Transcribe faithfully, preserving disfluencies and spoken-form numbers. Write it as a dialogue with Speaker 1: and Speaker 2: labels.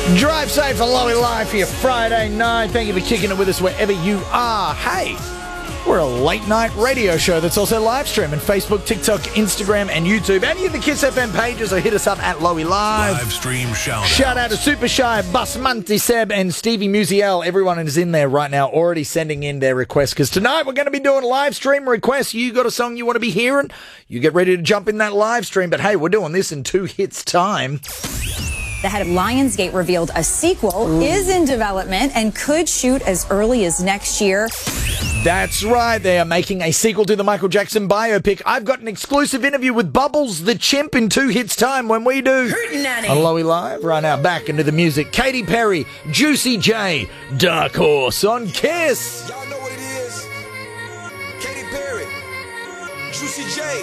Speaker 1: Drive safe and Lowy Live for your Friday night. Thank you for kicking it with us wherever you are. Hey, we're a late night radio show that's also live streaming Facebook, TikTok, Instagram, and YouTube. Any of the Kiss F M pages, or hit us up at Lowy Live.
Speaker 2: Live stream shout
Speaker 1: Shout out to Super Shy, Basmanti Seb, and Stevie Musiel. Everyone is in there right now already sending in their requests, because tonight we're going to be doing live stream requests. You got a song you want to be hearing? You get ready to jump in that live stream. But hey, we're doing this in two hits time.
Speaker 3: The head of Lionsgate revealed a sequel Ooh. is in development and could shoot as early as next year.
Speaker 1: That's right. They are making a sequel to the Michael Jackson biopic. I've got an exclusive interview with Bubbles the Chimp in two hits time when we do a Lowy Live. Right now, back into the music. Katy Perry, Juicy J, Dark Horse on Kiss.
Speaker 4: Y'all know what it is. Katy Perry, Juicy J.